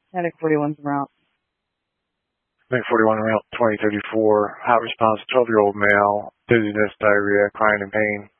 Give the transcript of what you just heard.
Medic 41's route. Medic 41 route 2034. Hot response, 12-year-old male, dizziness, diarrhea, crying in pain.